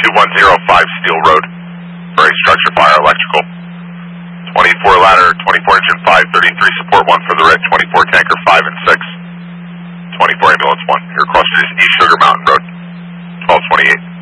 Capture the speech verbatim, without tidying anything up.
two one zero five Steel Road. Very structure fire, electrical. twenty-four ladder, twenty-four engine five, thirty-three support one for the red, twenty-four tanker five and six. twenty-four ambulance one. Your cross street is East Sugar Mountain Road. twelve twenty-eight.